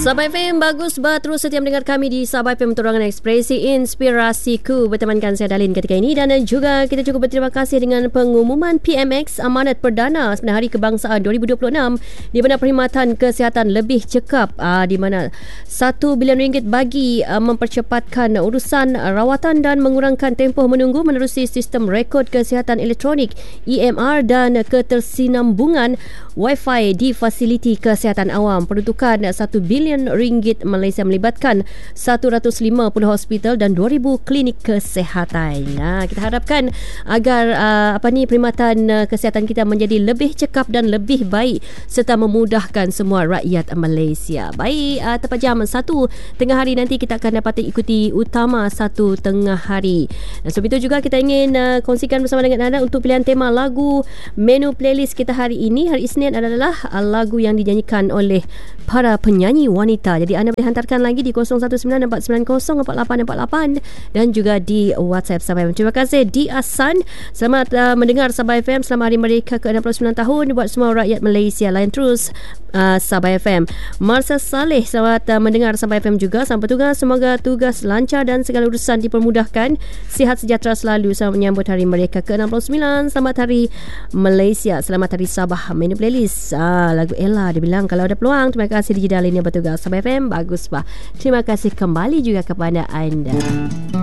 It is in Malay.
Sabah FM, bagus terus setia mendengar kami di Sabah FM Terangan Ekspresi Inspirasiku. Bertemankan saya Dalin ketika ini, dan juga kita cukup berterima kasih dengan pengumuman PMX Amanat Perdana Sebenar Hari Kebangsaan 2026, di mana perkhidmatan kesihatan lebih cekap, di mana RM1 bilion bagi mempercepatkan urusan rawatan dan mengurangkan tempoh menunggu menerusi sistem rekod kesihatan elektronik EMR dan ketersinambungan Wi-Fi di fasiliti kesihatan awam. Peruntukan RM1 bilion Malaysia melibatkan 150 hospital dan 2,000 klinik kesihatan. Kita harapkan agar perkhidmatan kesihatan kita menjadi lebih cekap dan lebih baik serta memudahkan semua rakyat Malaysia. Baik, tepat jam 1 tengah hari nanti kita akan dapat ikuti Utama 1 tengah hari. Dan sebab itu juga kita ingin kongsikan bersama dengan anda untuk pilihan tema lagu menu playlist kita hari ini. Hari Isnin adalah lagu yang dinyanyikan oleh para penyanyi wanita. Jadi anda boleh hantarkan lagi di 0194904848 dan juga di WhatsApp Sabah FM. Terima kasih di Asan. Selamat mendengar Sabah FM. Selamat Hari Merdeka ke-69 tahun buat semua rakyat Malaysia. Layan terus Sabah FM. Marsa Saleh, selamat mendengar Sabah FM juga. Selamat bertugas. Semoga tugas lancar dan segala urusan dipermudahkan. Sihat sejahtera selalu. Selamat menyambut Hari Merdeka ke-69. Selamat Hari Malaysia. Selamat Hari Sabah. Menu playlist lagu Ella. Dia bilang kalau ada peluang. Terima kasih di Dalin yang bertugas Sabah FM. Bagus, Pak. Terima kasih kembali juga kepada anda.